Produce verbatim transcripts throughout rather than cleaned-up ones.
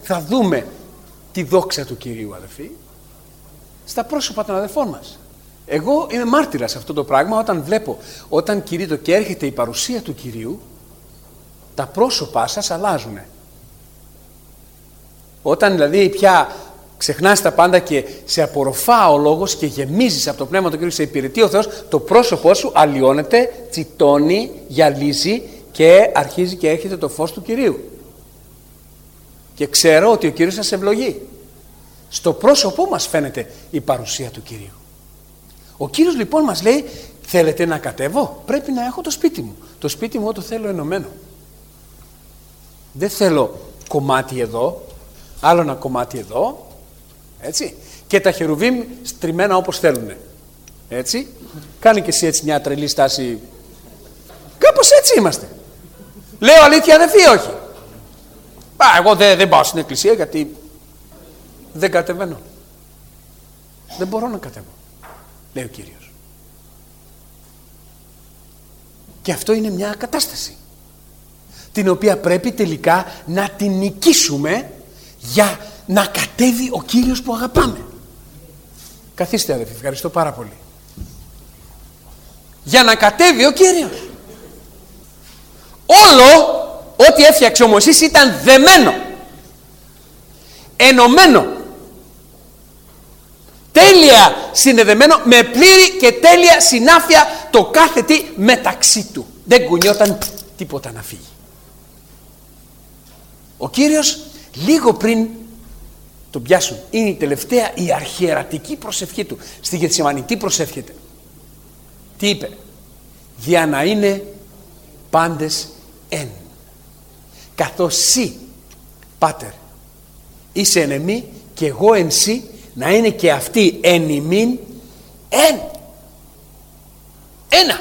θα δούμε τη δόξα του Κυρίου, αδελφοί, στα πρόσωπα των αδελφών μας. Εγώ είμαι μάρτυρας σε αυτό το πράγμα όταν βλέπω, όταν κηρύττω και έρχεται η παρουσία του Κυρίου, τα πρόσωπά σας αλλάζουν. Όταν δηλαδή πια ξεχνάς τα πάντα και σε απορροφά ο λόγος και γεμίζεις από το Πνεύμα του Κυρίου, σε υπηρετεί ο Θεός, το πρόσωπό σου αλλοιώνεται, τσιτώνει, γυαλίζει και αρχίζει και έρχεται το φως του Κυρίου. Και ξέρω ότι ο Κύριος σας ευλογεί. Στο πρόσωπό μας φαίνεται η παρουσία του Κυρίου. Ο Κύριος λοιπόν μας λέει, θέλετε να κατέβω? Πρέπει να έχω το σπίτι μου. Το σπίτι μου το θέλω ενωμένο. Δεν θέλω κομμάτι εδώ, άλλο ένα κομμάτι εδώ, έτσι, και τα χερουβίμ στριμμένα όπως θέλουν, έτσι. Κάνει και εσύ έτσι μια τρελή στάση. Κάπως έτσι είμαστε. Λέω αλήθεια, αδελφοί, όχι? Α, εγώ δεν, δεν πάω στην εκκλησία γιατί δεν κατεβαίνω. Δεν μπορώ να κατέβω, λέει ο Κύριος. Και αυτό είναι μια κατάσταση την οποία πρέπει τελικά να την νικήσουμε για να κατέβει ο Κύριος που αγαπάμε. Καθίστε, αδελφοί, ευχαριστώ πάρα πολύ. Για να κατέβει ο Κύριος. Όλο ό,τι έφτιαξε ο Μωυσής ήταν δεμένο, ενωμένο, τέλεια συνδεδεμένο, με πλήρη και τέλεια συνάφεια το κάθε τι μεταξύ του. Δεν κουνιόταν τίποτα να φύγει. Ο Κύριος λίγο πριν τον πιάσουν, είναι η τελευταία, η αρχιερατική προσευχή του στη Γεθσιμανή. Τι προσεύχεται? Τι είπε? Για να είναι πάντες εν, καθώς σύ, Πάτερ, είσαι εν εμή και εγώ εν σύ, να είναι και αυτοί εν ημίν εν. Ένα.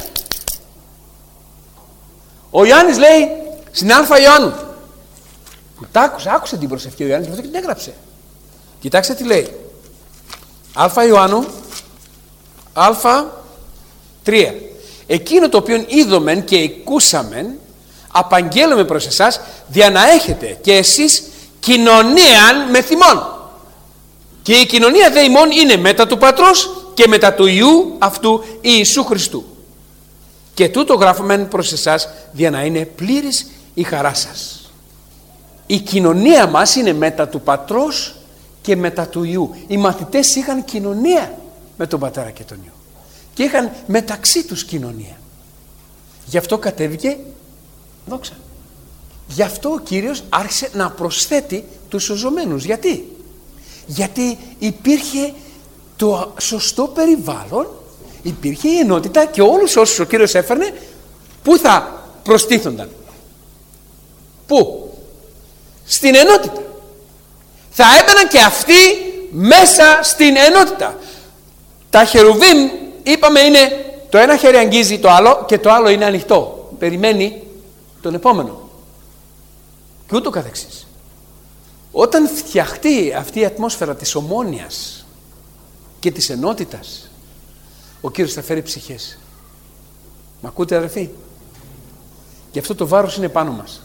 Ο Ιωάννης λέει στην Α Ιωάννου, που τ' άκουσε, άκουσε την προσευχή ο Ιωάννης, γι' αυτό και την έγραψε. Κοιτάξτε τι λέει. Α Ιωάννου, Α τρία. Εκείνο το οποίο είδομεν και εκούσαμεν, απαγγέλουμε προς εσάς, δια να έχετε και εσείς κοινωνίαν με θυμών. Και η κοινωνία δε ημών είναι μετά του Πατρός και μετά του Υιού αυτού Ιησού Χριστού. Και τούτο γράφομεν προς εσάς, δια να είναι πλήρης η χαρά σας. Η κοινωνία μας είναι μετά του Πατρός και μετά του Υιού. Οι μαθητές είχαν κοινωνία με τον Πατέρα και τον Υιό και είχαν μεταξύ τους κοινωνία. Γι' αυτό κατέβηκε δόξα. Γι' αυτό ο Κύριος άρχισε να προσθέτει τους σωζωμένους. Γιατί? Γιατί υπήρχε το σωστό περιβάλλον, υπήρχε η ενότητα και όλους όσους ο Κύριος έφερνε, πού θα προστίθονταν? Πού? Στην ενότητα. Θα έμπαιναν και αυτοί μέσα στην ενότητα. Τα χερουβίμ, είπαμε, είναι το ένα χέρι αγγίζει το άλλο και το άλλο είναι ανοιχτό, περιμένει τον επόμενο και ούτω καθεξής. Όταν φτιαχτεί αυτή η ατμόσφαιρα της ομόνοιας και της ενότητας, ο Κύριος θα φέρει ψυχές. Μ' ακούτε, αδελφοί? Γι' αυτό το βάρος είναι πάνω μας.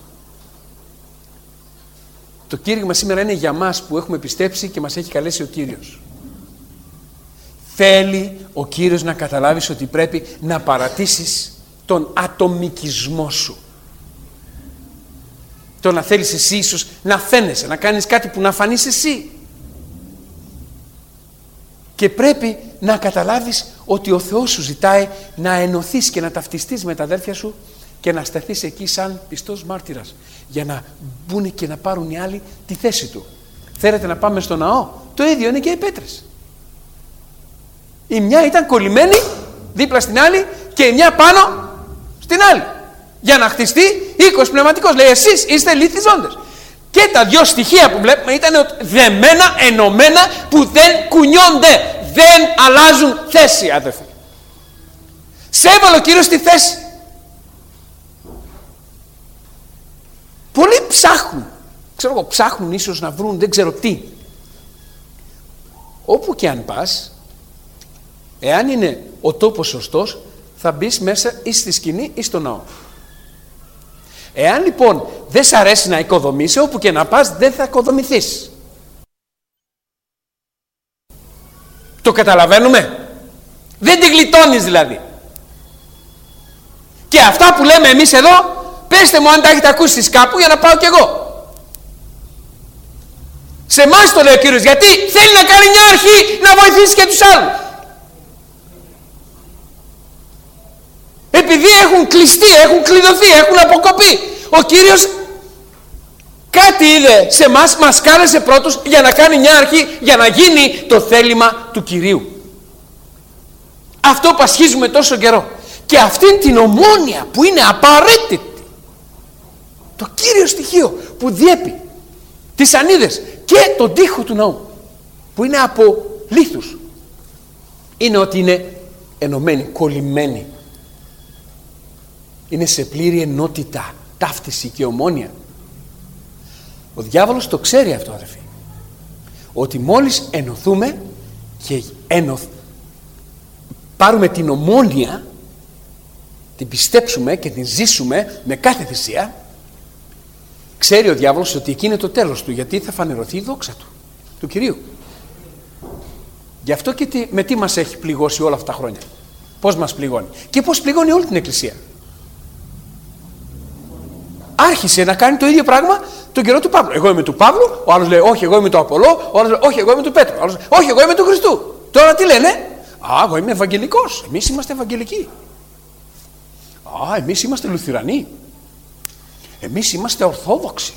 Το κήρυγμα σήμερα είναι για μας που έχουμε πιστέψει και μας έχει καλέσει ο Κύριος. Θέλει ο Κύριος να καταλάβεις ότι πρέπει να παρατήσεις τον ατομικισμό σου. Το να θέλεις εσύ ίσως να φαίνεσαι, να κάνεις κάτι που να φανείς εσύ. Και πρέπει να καταλάβεις ότι ο Θεός σου ζητάει να ενωθείς και να ταυτιστείς με τα αδέρφια σου και να σταθείς εκεί σαν πιστός μάρτυρας, για να μπουν και να πάρουν οι άλλοι τη θέση του. Θέλετε να πάμε στο ναό? Το ίδιο είναι και οι πέτρες. Η μια ήταν κολλημένη δίπλα στην άλλη και η μια πάνω στην άλλη, για να χτιστεί οίκος πνευματικός. Λέει, εσείς είστε λιθιζόντες. Και τα δυο στοιχεία που βλέπουμε ήταν δεμένα, ενωμένα, που δεν κουνιόνται, δεν αλλάζουν θέση, αδερφοί. Σε έβαλε ο Κύριος στη θέση. Πολλοί ψάχνουν, ξέρω εγώ, ψάχνουν ίσως να βρουν δεν ξέρω τι. Όπου και αν πας, εάν είναι ο τόπος σωστός, θα μπεις μέσα ή στη σκηνή ή στο ναό. Εάν λοιπόν δεν σ' αρέσει να οικοδομήσει, όπου και να πας δεν θα οικοδομηθείς. Το καταλαβαίνουμε? Δεν τη γλιτώνεις δηλαδή. Και αυτά που λέμε εμείς εδώ, πέστε μου αν τα έχετε ακούσει κάπου για να πάω κι εγώ. Σε εμάς το λέει ο Κύριος, γιατί θέλει να κάνει μια αρχή να βοηθήσει και τους άλλους. Επειδή έχουν κλειστεί, έχουν κλειδωθεί, έχουν αποκοπεί. Ο Κύριος κάτι είδε σε εμάς, μας κάλεσε πρώτους για να κάνει μια αρχή, για να γίνει το θέλημα του Κυρίου. Αυτό πασχίζουμε τόσο καιρό. Και αυτήν την ομόνοια που είναι απαραίτητη, το κύριο στοιχείο που διέπει τις ανίδες και τον τοίχο του ναού, που είναι από λίθους, είναι ότι είναι ενωμένοι, κολλημένοι. Είναι σε πλήρη ενότητα, ταύτιση και ομόνοια. Ο διάβολος το ξέρει αυτό, αδερφοί, ότι μόλις ενωθούμε και ενωθ... πάρουμε την ομόνοια, την πιστέψουμε και την ζήσουμε με κάθε θυσία, ξέρει ο διάβολος ότι εκεί είναι το τέλος του, γιατί θα φανερωθεί η δόξα του, του Κυρίου. Γι' αυτό και τι, με τι μας έχει πληγώσει όλα αυτά τα χρόνια. Πώς μας πληγώνει και πώς πληγώνει όλη την Εκκλησία. Άρχισε να κάνει το ίδιο πράγμα τον καιρό του Παύλου. Εγώ είμαι του Παύλου, ο άλλος λέει όχι, εγώ είμαι του Απολώ, ο άλλος λέει όχι, εγώ είμαι του Πέτρου, ο άλλος λέει όχι, εγώ είμαι του Χριστού. Τώρα τι λένε? Α, εγώ είμαι Ευαγγελικός. Εμείς είμαστε Ευαγγελικοί. Α, εμείς είμαστε Λουθυρανοί. Εμείς είμαστε Ορθόδοξοι.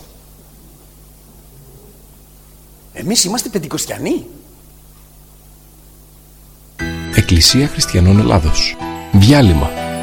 Εμείς είμαστε Πεντηκοστιανοί. Εκκλησία Χριστιανών Ελλάδος. Διάλειμμα.